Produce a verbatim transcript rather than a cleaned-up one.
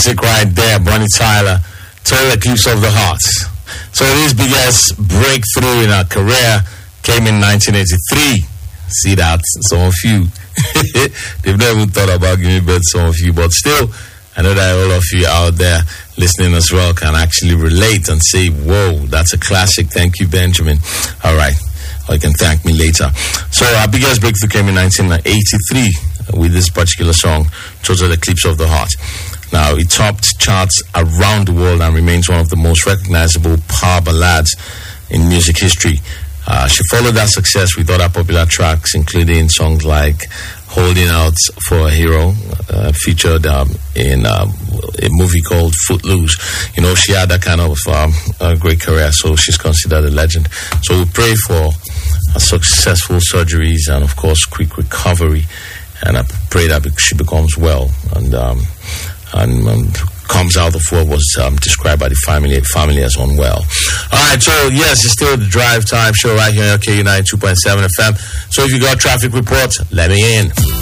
Right there, Bonnie Tyler, Total Eclipse of the Heart. So his biggest breakthrough in her career came in nineteen eighty-three. See that? Some of you, they've never thought about giving birth, some of you, but still, I know that all of you out there listening as well can actually relate and say, whoa, that's a classic. Thank you, Benjamin. All right. Or you can thank me later. So our biggest breakthrough came in nineteen eighty-three with this particular song, Total Eclipse of the Heart. Now, it topped charts around the world and remains one of the most recognizable power ballads in music history. Uh, she followed that success with other popular tracks, including songs like Holding Out for a Hero, uh, featured um, in uh, a movie called Footloose. You know, she had that kind of um, a great career, so she's considered a legend. So we pray for uh, successful surgeries and, of course, quick recovery. And I pray that she becomes well and um, and um, comes out of what was um, described by the family family as unwell. All right, so yes, it's still the Drive Time show right here on K U ninety-two point seven F M. So if you got traffic reports, let me in.